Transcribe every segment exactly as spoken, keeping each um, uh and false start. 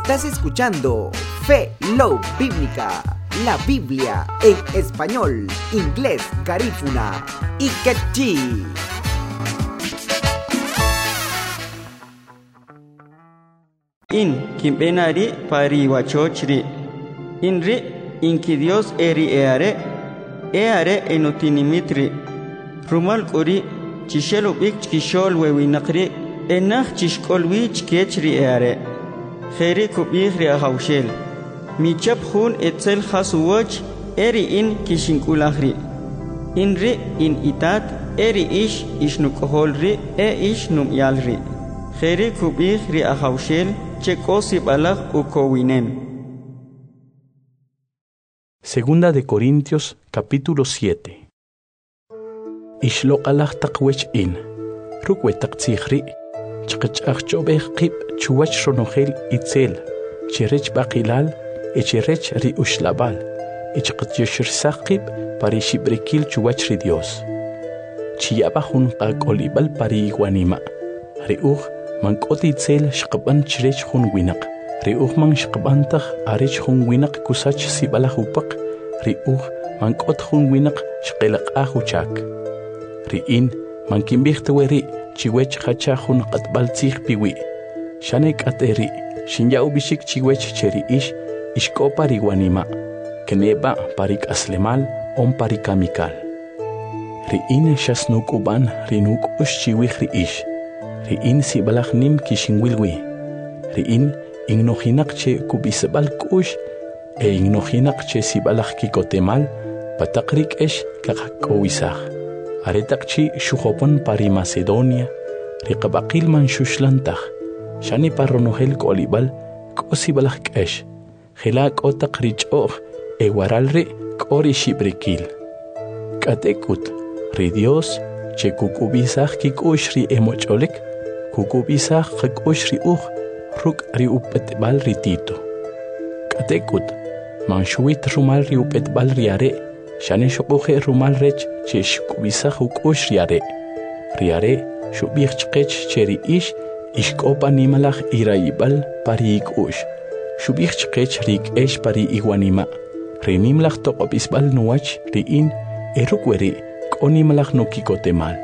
Estás escuchando Fe Love Bíblica, la Biblia en español, inglés, garífuna y quechí. In kimbenari pari wachochri inri inki Dios eri eare eare enutinimitri rumal kuri chishelo bik chishol wewinakri enach chishkolwi chkechri eare kheri kubihri ahawshel michap khun etzel khasuwach eri in kishinkulahri inri in itat eri ish ishnukoholri e ish numyalri kheri kubihri ahawshel chekosi balach ukowinen. Segunda de Corintios, capítulo siete. Ishloqalach taqwech in. Rukwe taqtsikhri. Chqachachobeh qib chuwach shonogel itzel. Chirech baqilal, echirech ri ushlabal. Ichqatyoshirsak qib parishibrikil chuwach ri Dios. Chiyabahun qakolibal pari iguanima. Riuch mankot itzel shqaban chirech hun winak. Riuch man shqabantach arech hun winak kusach sibalach upak. Riuch mankot hun winak shqelaq ahuchak. Riin mankimbihtueri chiwech khachahun qatbaltzig piwi. Shanek ateri shinyau bishik chiwech cheri ish ishko pariguanima. Keneba parik aslemal on parikamikal. Riin shasnuk uban rinuk ush chiwich ri ish. Riin sibalach nim kishinwilwi. Riin ignojinak che kubisabal kush e ignojinak che sibalach kikotemal patakrik esh kakakowisach. Aretakchi shujopon pari Macedonia riqabaqil man shushlantach shani parronohel kolibal kosibalach kesh khilak otak richoch e waralri kori shibrikil katekut ri Dios che kukubisach kikush ri emocholek kukubisach kikush ri uj ruk ri upetbal ri tito katekut man shuit rumal ri upetbal ri are shane shoqoje rumal rech che shkubisach ukush riare riare shubich chqech cheri ish ishkopa nimalach iraibal pari ikush shubich chqech rik esh pari iguanima renimlach toqobisbal nuach riin erukweri konimalach nokikotemal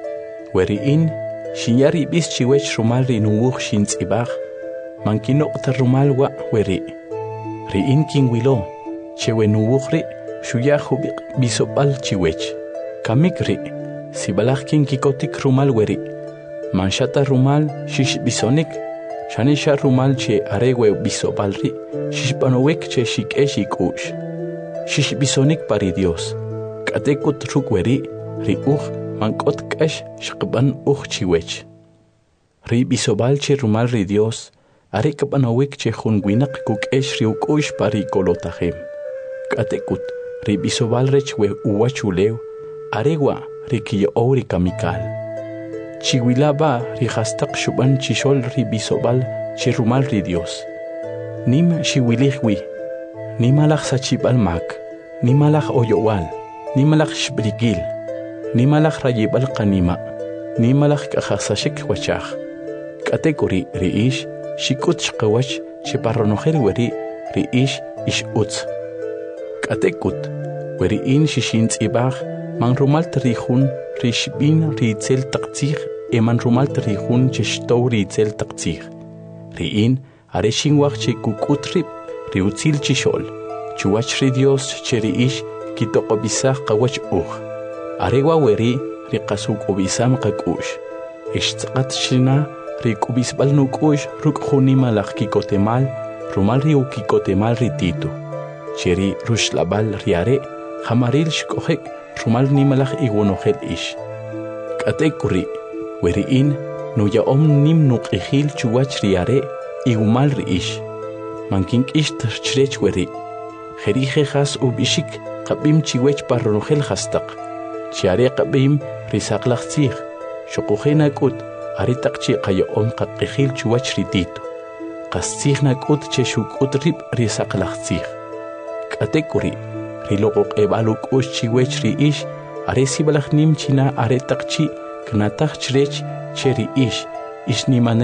weriin shinyari bis chiwech rumal rinuuj shintzibach mankinoqta rumal wa weri riin kinwilo chewenuujri Shuyahu bisopal chiwech. Kamikri, sibalach kin kikotik rumal weri. Manshata rumal shish bisonik. Shanisha rumal che arewe bisopalri. Shish banowek che shik eshikush. Shish bisonik pari Dios. Katekut rukweri, ri uj mankot kash shqban uj chiwech. Ri bisobal che rumal ri Dios. Arek banowek che junguinak kuk esh riukush pari kolotahem. Katekut. Ribisobal rech we uwachuleu, aregua rikiyo ori kamikal. Chihuilaba rihastak shuban chishol ribisobal chirumal ri Dios. Nim shiwilihwi, nimalach sachibal mak, nimalach oyowal, nimalach shbrigil, nimalach rayibal kanima, nimalach kahasashik wachach. Kategori riish, shikut shkawach, chiparronojer weri, riish ish utz. Katekut, weriin shishins ibach, man rumal trihun, rishbin ritzel taktzig, e man rumal trihun cheshtow ritzel taktzig. Riin, areshin wach che kukutrip, riutzil chishol, chuwach ri Dios cheriish, kitokobisach kawach uch. Arewa weri, rikasuk obisam kakush. Ishtzqat shina, rikubisbal nukush, rukhunimalach kikotemal, rumal riu kikotemal ritito. Cheri rushlabal riare, hamaril shkohek, rumal nimalach iguanohel ish. Katekuri, weriin, nuya om nim nuk ihil chuwach riare, igumal riish. Mankink ish terchrech weri. Jerije has ubishik, kabim chiwech parronohel hastak. Chiare kabim risaklach tzig. Shokohena kut, aritak chi kayo om kakihil chuwach ritito. Kastzig na kut che shukut rip risaklach tzig. Katekuri, rilokok ebaluk ush chiwech ri ish, aresi balach nim china aretak chi, knatak chrech cheri ish, ish niman